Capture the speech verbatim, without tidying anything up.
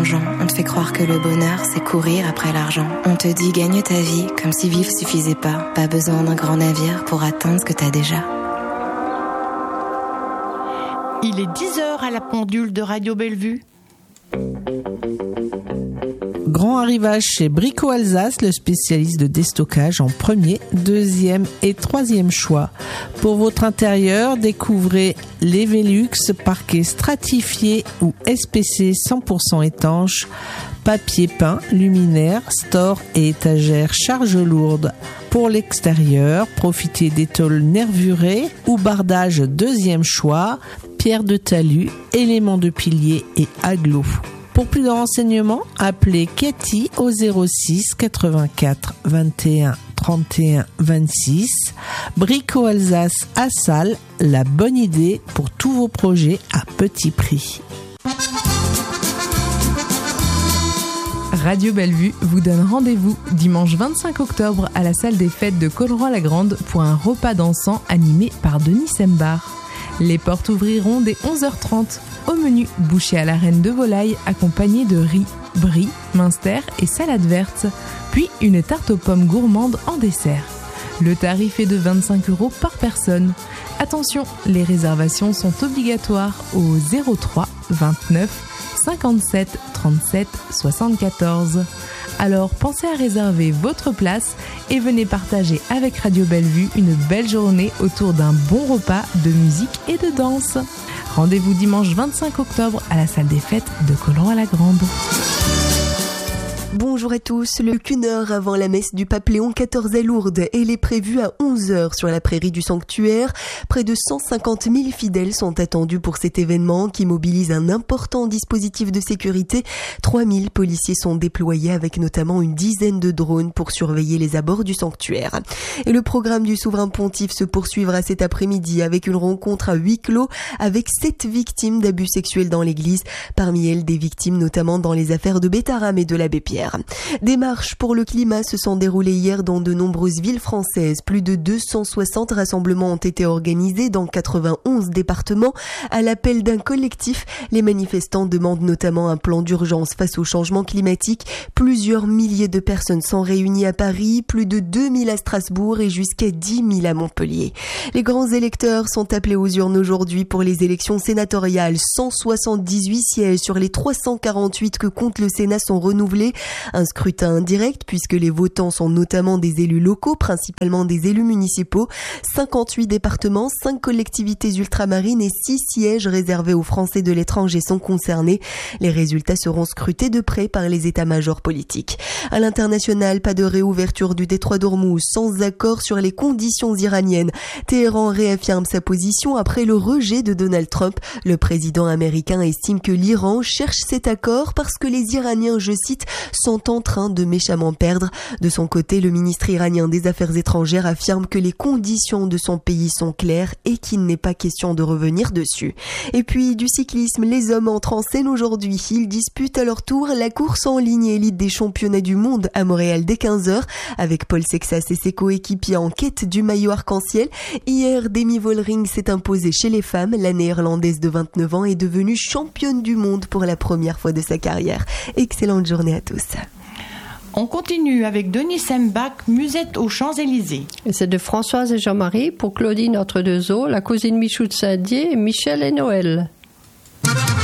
plongeant. On te fait croire que le bonheur, c'est courir après l'argent. On te dit gagne ta vie, comme si vivre suffisait pas. Pas besoin d'un grand navire pour atteindre ce que t'as déjà. Il est dix heures à la pendule de Radio Bellevue. Grand arrivage chez Brico Alsace, le spécialiste de déstockage en premier, deuxième et troisième choix. Pour votre intérieur, découvrez les Velux, parquet stratifié ou S P C cent pour cent étanche, papier peint, luminaire, store et étagères charge lourde. Pour l'extérieur, profitez des tôles nervurées ou bardage deuxième choix, pierre de talus, éléments de pilier et aglos. Pour plus de renseignements, appelez Cathy au zéro six quatre-vingt-quatre vingt et un trente et un vingt-six. Brico Alsace à Salles, la bonne idée pour tous vos projets à petit prix. Radio Bellevue vous donne rendez-vous dimanche vingt-cinq octobre à la salle des fêtes de Colleroy-la-Grande pour un repas dansant animé par Denis Sembar. Les portes ouvriront dès onze heures trente. Au menu, bouchée à la reine de volaille accompagnée de riz, brie, minster et salade verte, puis une tarte aux pommes gourmande en dessert. Le tarif est de vingt-cinq euros par personne. Attention, les réservations sont obligatoires au zéro trois vingt-neuf cinquante-sept trente-sept soixante-quatorze. Alors pensez à réserver votre place et venez partager avec Radio Bellevue une belle journée autour d'un bon repas de musique et de danse. Rendez-vous dimanche vingt-cinq octobre à la salle des fêtes de Colleroy-la-Grande. Bonjour à tous, le qu'une heure avant la messe du pape Léon quatorze à Lourdes, elle est prévue à onze heures sur la prairie du sanctuaire. Près de cent cinquante mille fidèles sont attendus pour cet événement qui mobilise un important dispositif de sécurité. trois mille policiers sont déployés avec notamment une dizaine de drones pour surveiller les abords du sanctuaire. Et le programme du souverain pontife se poursuivra cet après-midi avec une rencontre à huis clos avec sept victimes d'abus sexuels dans l'église. Parmi elles, des victimes notamment dans les affaires de Bétarame et de l'abbé Pierre. Des marches pour le climat se sont déroulées hier dans de nombreuses villes françaises. Plus de deux cent soixante rassemblements ont été organisés dans quatre-vingt-onze départements. À l'appel d'un collectif, les manifestants demandent notamment un plan d'urgence face au changement climatique. Plusieurs milliers de personnes sont réunies à Paris, plus de deux mille à Strasbourg et jusqu'à dix mille à Montpellier. Les grands électeurs sont appelés aux urnes aujourd'hui pour les élections sénatoriales. cent soixante-dix-huit sièges sur les trois cent quarante-huit que compte le Sénat sont renouvelés. Un scrutin indirect puisque les votants sont notamment des élus locaux, principalement des élus municipaux. cinquante-huit départements, cinq collectivités ultramarines et six sièges réservés aux Français de l'étranger sont concernés. Les résultats seront scrutés de près par les états-majors politiques. À l'international, pas de réouverture du détroit d'Ormuz sans accord sur les conditions iraniennes. Téhéran réaffirme sa position après le rejet de Donald Trump. Le président américain estime que l'Iran cherche cet accord parce que les Iraniens, je cite, sont en train de méchamment perdre. De son côté, le ministre iranien des Affaires étrangères affirme que les conditions de son pays sont claires et qu'il n'est pas question de revenir dessus. Et puis du cyclisme, les hommes entrent en scène aujourd'hui. Ils disputent à leur tour la course en ligne élite des championnats du monde à Montréal dès quinze heures avec Paul Sexas et ses coéquipiers en quête du maillot arc-en-ciel. Hier, Demi Vollering s'est imposée chez les femmes. La néerlandaise de vingt-neuf ans est devenue championne du monde pour la première fois de sa carrière. Excellente journée à tous. On continue avec Denis Sembach, Musette aux Champs-Élysées. Et c'est de Françoise et Jean-Marie pour Claudine Entre-deux-Eaux, la cousine Michou de Saint-Dié, Michel et Noël.